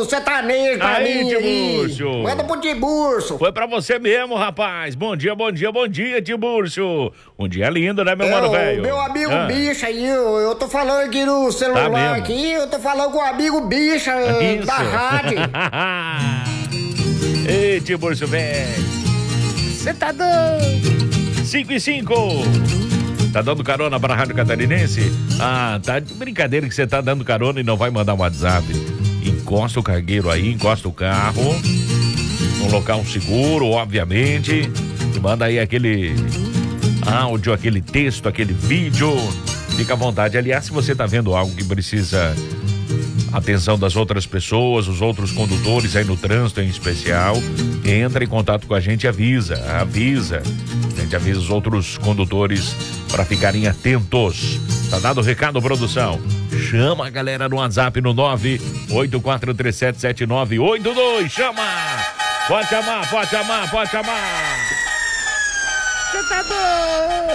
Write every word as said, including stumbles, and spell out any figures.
do sertanejo pra Aí, mim. Tiburcio. Aí. Manda pro Tiburcio. Foi pra você mesmo, rapaz. Bom dia, bom dia, bom dia, Tiburcio. Um dia lindo, né, meu É, mano o velho? meu amigo Ah. bicha aí, eu, eu tô falando aqui no celular mesmo? aqui, eu tô falando com o amigo bicha eh, Isso. da rádio. Ei, Tiburcio, velho. Você tá doido? cinco e cinco. Tá dando carona pra Rádio Catarinense? Ah, tá de brincadeira que você tá dando carona e não vai mandar um WhatsApp. Encosta o cargueiro aí, encosta o carro. Num local seguro, obviamente. E manda aí aquele áudio, aquele texto, aquele vídeo. Fica à vontade. Aliás, se você tá vendo algo que precisa atenção das outras pessoas, os outros condutores aí no trânsito em especial, entra em contato com a gente e avisa, avisa. A gente avisa os outros condutores para ficarem atentos. Tá dado o recado, produção? Chama a galera no WhatsApp no nove oito quatro três sete sete nove oito dois. Chama! Pode chamar, pode chamar, pode chamar! Você tá doido?